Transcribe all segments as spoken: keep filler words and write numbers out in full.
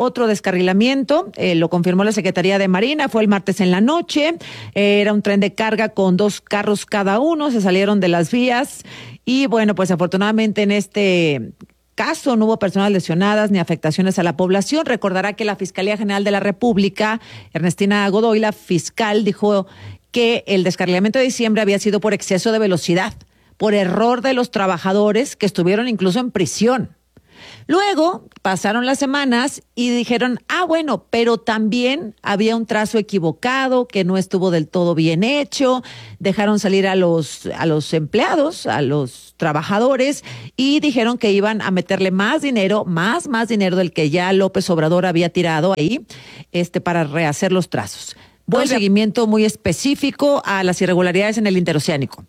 otro descarrilamiento, eh, lo confirmó la Secretaría de Marina, fue el martes en la noche, eh, era un tren de carga con dos carros cada uno, se salieron de las vías y bueno, pues afortunadamente en este caso no hubo personas lesionadas ni afectaciones a la población. Recordará que la Fiscalía General de la República, Ernestina Godoy, la fiscal, dijo que el descarrilamiento de diciembre había sido por exceso de velocidad, por error de los trabajadores que estuvieron incluso en prisión. Luego pasaron las semanas y dijeron, ah, bueno, pero también había un trazo equivocado que no estuvo del todo bien hecho, dejaron salir a los, a los empleados, a los trabajadores y dijeron que iban a meterle más dinero, más, más dinero del que ya López Obrador había tirado ahí, este, para rehacer los trazos. Buen seguimiento muy específico a las irregularidades en el interoceánico.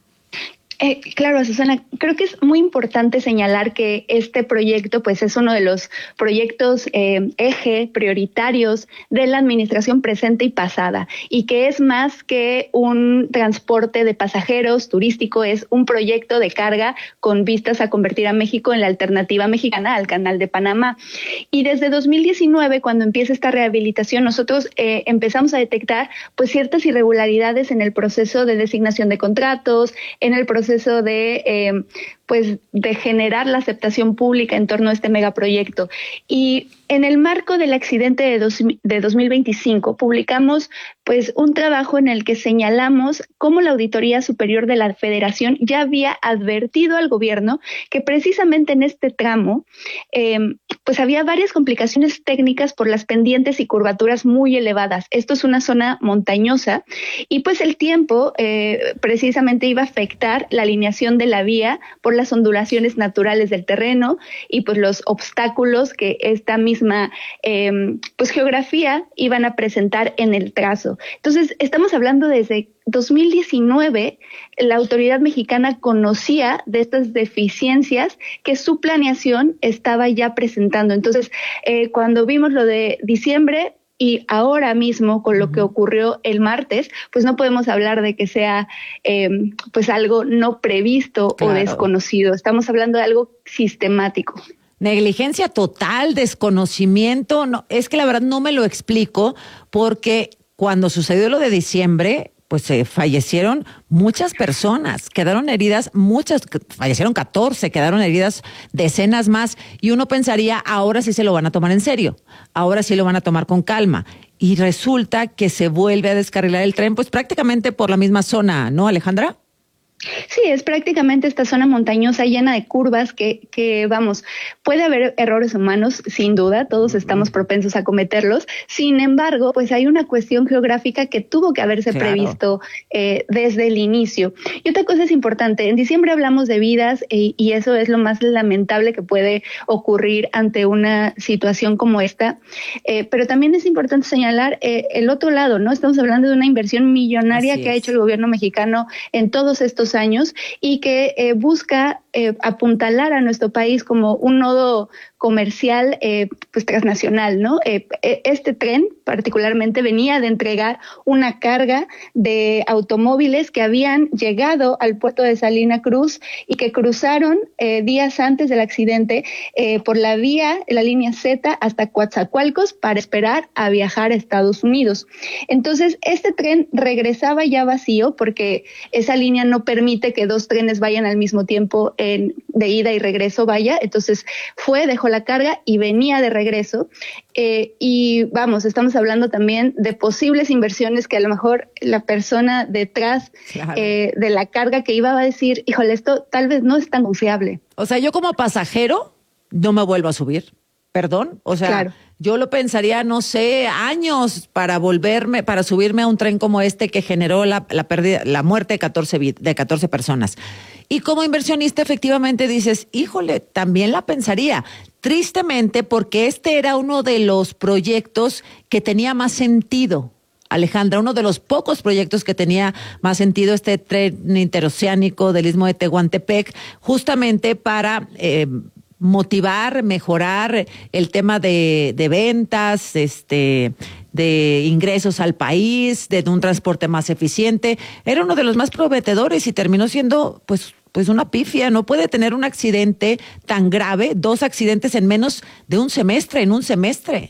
Eh, claro, Susana, creo que es muy importante señalar que este proyecto pues es uno de los proyectos eh, eje prioritarios de la administración presente y pasada y que es más que un transporte de pasajeros turístico, es un proyecto de carga con vistas a convertir a México en la alternativa mexicana al Canal de Panamá. Y desde dos mil diecinueve, cuando empieza esta rehabilitación, nosotros eh, empezamos a detectar pues ciertas irregularidades en el proceso de designación de contratos, en el proceso proceso de eh, pues de generar la aceptación pública en torno a este megaproyecto. Y en el marco del accidente de, dos, de dos mil veinticinco publicamos pues un trabajo en el que señalamos cómo la Auditoría Superior de la Federación ya había advertido al gobierno que precisamente en este tramo eh, pues había varias complicaciones técnicas por las pendientes y curvaturas muy elevadas. Esto es una zona montañosa y pues el tiempo eh, precisamente iba a afectar la alineación de la vía por las ondulaciones naturales del terreno y pues los obstáculos que esta misma eh, pues geografía iban a presentar en el trazo. Entonces, estamos hablando desde dos mil diecinueve, la autoridad mexicana conocía de estas deficiencias que su planeación estaba ya presentando. Entonces, eh, cuando vimos lo de diciembre, y ahora mismo, con lo que ocurrió el martes, pues no podemos hablar de que sea eh, pues algo no previsto claro. o desconocido. Estamos hablando de algo sistemático. Negligencia total, desconocimiento. No, es que la verdad no me lo explico, porque cuando sucedió lo de diciembre, pues eh, fallecieron muchas personas, quedaron heridas muchas, fallecieron catorce, quedaron heridas decenas más, y uno pensaría, ahora sí se lo van a tomar en serio, ahora sí lo van a tomar con calma, y resulta que se vuelve a descarrilar el tren, pues prácticamente por la misma zona, ¿no, Alejandra? Sí, es prácticamente esta zona montañosa llena de curvas que, que, vamos, puede haber errores humanos, sin duda, todos estamos propensos a cometerlos. Sin embargo, pues hay una cuestión geográfica que tuvo que haberse claro. previsto eh, desde el inicio. Y otra cosa es importante, en diciembre hablamos de vidas eh, y eso es lo más lamentable que puede ocurrir ante una situación como esta. Eh, pero también es importante señalar eh, el otro lado, ¿no? Estamos hablando de una inversión millonaria Así que es. ha hecho el gobierno mexicano en todos estos años y que eh, busca eh, apuntalar a nuestro país como un nodo comercial eh, pues transnacional, ¿no? Eh, este tren particularmente venía de entregar una carga de automóviles que habían llegado al puerto de Salina Cruz y que cruzaron eh, días antes del accidente eh, por la vía, la línea Z hasta Coatzacoalcos para esperar a viajar a Estados Unidos. Entonces, este tren regresaba ya vacío porque esa línea no permite que dos trenes vayan al mismo tiempo en, de ida y regreso, vaya. Entonces, fue, dejó la carga y venía de regreso. Eh, y vamos, estamos hablando también de posibles inversiones que a lo mejor la persona detrás claro. eh, de la carga que iba a decir, híjole, esto tal vez no es tan confiable. O sea, yo como pasajero no me vuelvo a subir, perdón, o sea, claro. yo lo pensaría, no sé, años para volverme, para subirme a un tren como este que generó la, la pérdida, la muerte de catorce, de catorce personas. Y como inversionista efectivamente dices, híjole, también la pensaría. Tristemente, porque este era uno de los proyectos que tenía más sentido, Alejandra, uno de los pocos proyectos que tenía más sentido, este tren interoceánico del Istmo de Tehuantepec, justamente para eh, motivar, mejorar el tema de, de ventas, este, de ingresos al país, de un transporte más eficiente. Era uno de los más prometedores y terminó siendo, pues, pues una pifia, no puede tener un accidente tan grave, dos accidentes en menos de un semestre, en un semestre.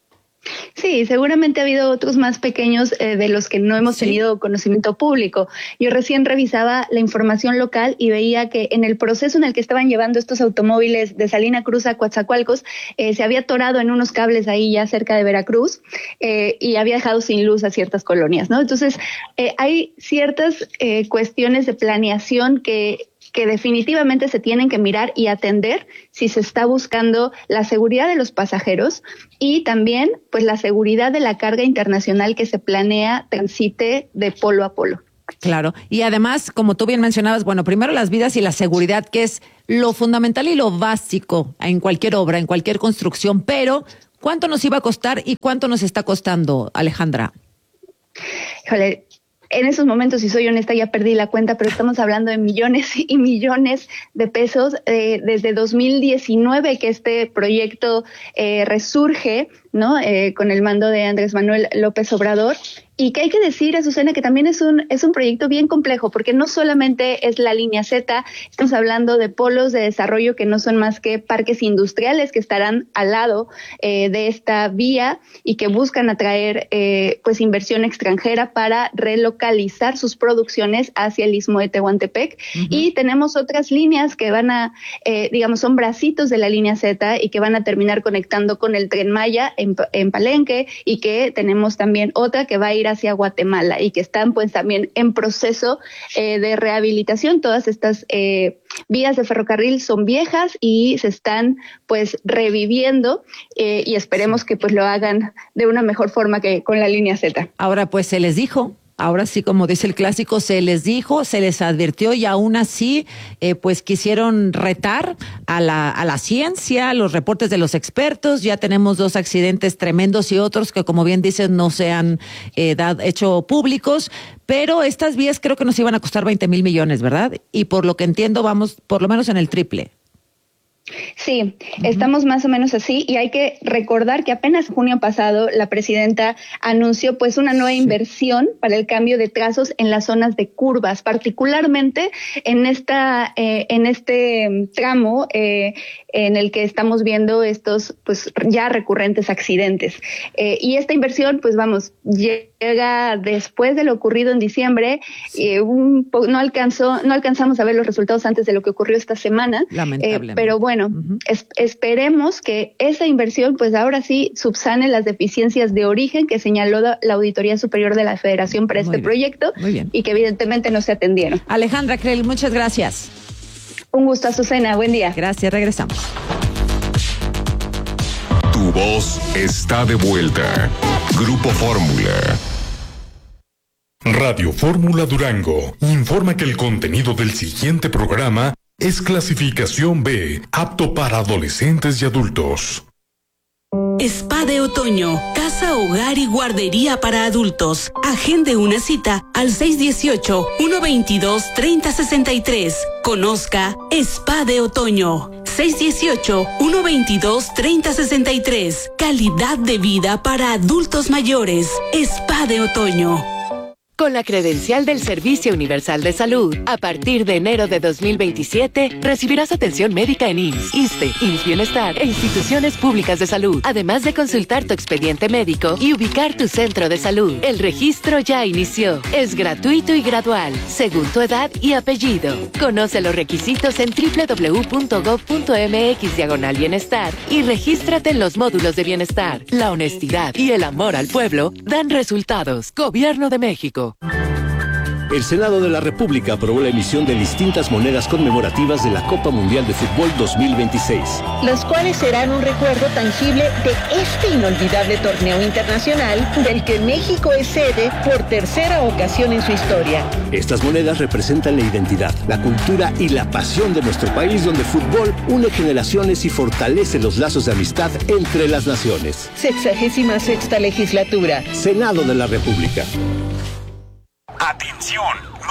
Sí, seguramente ha habido otros más pequeños eh, de los que no hemos sí. tenido conocimiento público. Yo recién revisaba la información local y veía que en el proceso en el que estaban llevando estos automóviles de Salina Cruz a Coatzacoalcos, eh, se había atorado en unos cables ahí ya cerca de Veracruz eh, y había dejado sin luz a ciertas colonias, ¿no? Entonces, eh, hay ciertas eh, cuestiones de planeación que que definitivamente se tienen que mirar y atender si se está buscando la seguridad de los pasajeros y también pues la seguridad de la carga internacional que se planea transite de polo a polo. Claro, y además, como tú bien mencionabas, bueno, primero las vidas y la seguridad, que es lo fundamental y lo básico en cualquier obra, en cualquier construcción, pero ¿cuánto nos iba a costar y cuánto nos está costando, Alejandra? Híjole, en esos momentos, si soy honesta, ya perdí la cuenta, pero estamos hablando de millones y millones de pesos eh, desde dos mil diecinueve que este proyecto eh, resurge, ¿no? Eh, con el mando de Andrés Manuel López Obrador. Y que hay que decir, Azucena, que también es un es un proyecto bien complejo, porque no solamente es la línea Z, estamos hablando de polos de desarrollo que no son más que parques industriales que estarán al lado eh, de esta vía y que buscan atraer eh, pues inversión extranjera para relocalizar sus producciones hacia el Istmo de Tehuantepec. Uh-huh. Y tenemos otras líneas que van a, eh, digamos, son bracitos de la línea Z y que van a terminar conectando con el Tren Maya en, en Palenque, y que tenemos también otra que va a ir hacia Guatemala y que están pues también en proceso eh, de rehabilitación. Todas estas eh, vías de ferrocarril son viejas y se están pues reviviendo eh, y esperemos que pues lo hagan de una mejor forma que con la línea Z. Ahora pues se les dijo. Ahora sí, como dice el clásico, se les dijo, se les advirtió y aún así, eh, pues quisieron retar a la, a la ciencia, a los reportes de los expertos. Ya tenemos dos accidentes tremendos y otros que, como bien dicen, no se han eh, dado, hecho públicos. Pero estas vías creo que nos iban a costar veinte mil millones, ¿verdad? Y por lo que entiendo, vamos por lo menos en el triple. Sí, uh-huh. Estamos más o menos así, y hay que recordar que apenas junio pasado la presidenta anunció pues una nueva sí. inversión para el cambio de trazos en las zonas de curvas, particularmente en esta eh, en este tramo eh, en el que estamos viendo estos pues ya recurrentes accidentes. Eh, y esta inversión pues vamos llega después de lo ocurrido en diciembre, eh, un po- no alcanzó no alcanzamos a ver los resultados antes de lo que ocurrió esta semana. Lamentablemente. Eh, pero bueno, Bueno, uh-huh. es, esperemos que esa inversión pues ahora sí subsane las deficiencias de origen que señaló la, la Auditoría Superior de la Federación para Muy este bien. proyecto Muy bien. y que evidentemente no se atendieron. Alejandra Creel, muchas gracias. Un gusto, Azucena, buen día. Gracias, regresamos. Tu voz está de vuelta. Grupo Fórmula. Radio Fórmula Durango informa que el contenido del siguiente programa es clasificación B, apto para adolescentes y adultos. Spa de Otoño, casa, hogar y guardería para adultos. Agende una cita al seis uno ocho, uno dos dos, tres cero seis tres. Conozca Spa de Otoño. seis uno ocho, uno dos dos, tres cero seis tres. Calidad de vida para adultos mayores. Spa de Otoño. Con la credencial del Servicio Universal de Salud, a partir de enero de dos mil veintisiete, recibirás atención médica en I M S S, ISSSTE, I M S S Bienestar e instituciones públicas de salud, además de consultar tu expediente médico y ubicar tu centro de salud. El registro ya inició. Es gratuito y gradual, según tu edad y apellido. Conoce los requisitos en doble u doble u doble u punto gob punto eme equis diagonal bienestar y regístrate en los módulos de bienestar. La honestidad y el amor al pueblo dan resultados. Gobierno de México. El Senado de la República aprobó la emisión de distintas monedas conmemorativas de la Copa Mundial de Fútbol dos mil veintiséis. Los cuales serán un recuerdo tangible de este inolvidable torneo internacional del que México es sede por tercera ocasión en su historia. Estas monedas representan la identidad, la cultura y la pasión de nuestro país, donde el fútbol une generaciones y fortalece los lazos de amistad entre las naciones. Sexagésima sexta legislatura. Senado de la República. Atención,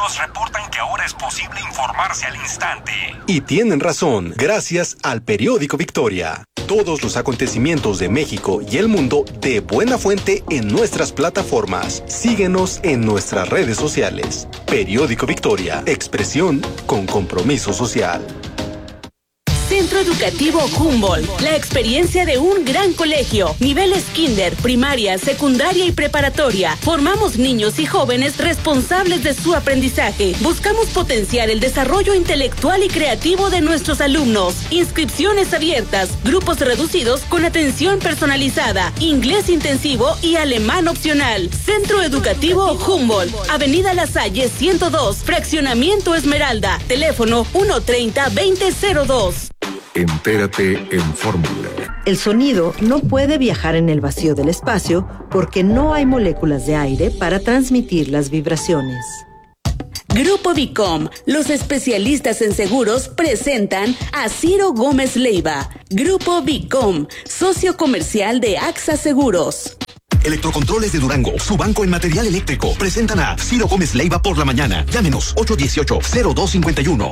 Seguros reportan que ahora es posible informarse al instante. Y tienen razón, gracias al periódico Victoria. Todos los acontecimientos de México y el mundo de buena fuente en nuestras plataformas. Síguenos en nuestras redes sociales. Periódico Victoria, expresión con compromiso social. Centro Educativo Humboldt, la experiencia de un gran colegio, niveles kinder, primaria, secundaria y preparatoria. Formamos niños y jóvenes responsables de su aprendizaje. Buscamos potenciar el desarrollo intelectual y creativo de nuestros alumnos. Inscripciones abiertas, grupos reducidos con atención personalizada, inglés intensivo y alemán opcional. Centro Educativo Humboldt, Avenida La Salle ciento dos, Fraccionamiento Esmeralda, teléfono uno treinta, veinte cero dos. Entérate en Fórmula. El sonido no puede viajar en el vacío del espacio porque no hay moléculas de aire para transmitir las vibraciones. Grupo Vicom, los especialistas en seguros, presentan a Ciro Gómez Leiva. Grupo Vicom, socio comercial de AXA Seguros. Electrocontroles de Durango, su banco en material eléctrico, presentan a Ciro Gómez Leiva por la mañana. Llámenos ocho uno ocho, cero dos cinco uno.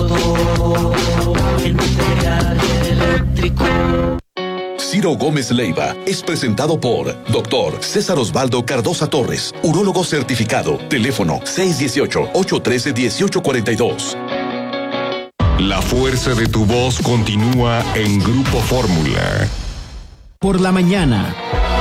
Ciro Gómez Leiva es presentado por doctor César Osvaldo Cardosa Torres, urólogo certificado. Teléfono seis uno ocho, ocho uno tres, uno ocho cuatro dos. La fuerza de tu voz continúa en Grupo Fórmula. Por la mañana.